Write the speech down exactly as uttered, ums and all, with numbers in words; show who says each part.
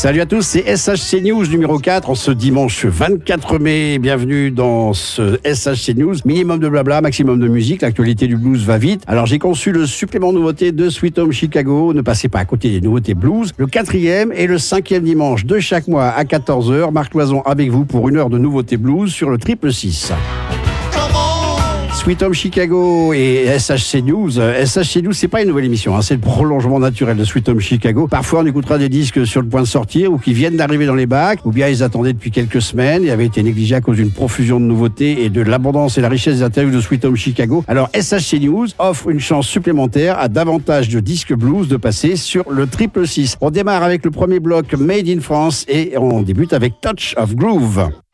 Speaker 1: Salut à tous, c'est S H C News numéro quatre en ce dimanche vingt-quatre mai. Bienvenue dans ce S H C News. Minimum de blabla, maximum de musique. L'actualité du blues va vite. Alors j'ai conçu le supplément nouveauté de Sweet Home Chicago. Ne passez pas à côté des nouveautés blues. Le quatrième et le cinquième dimanche de chaque mois à quatorze heures. Marc Loison avec vous pour une heure de nouveautés blues sur le triple six. Sweet Home Chicago et S H C News. S H C News, c'est pas une nouvelle émission, hein, c'est le prolongement naturel de Sweet Home Chicago. Parfois, on écoutera des disques sur le point de sortir ou qui viennent d'arriver dans les bacs, ou bien ils attendaient depuis quelques semaines et avaient été négligés à cause d'une profusion de nouveautés et de l'abondance et la richesse des interviews de Sweet Home Chicago. Alors, S H C News offre une chance supplémentaire à davantage de disques blues de passer sur le triple six. On démarre avec le premier bloc Made in France et on débute avec Touch of Groove.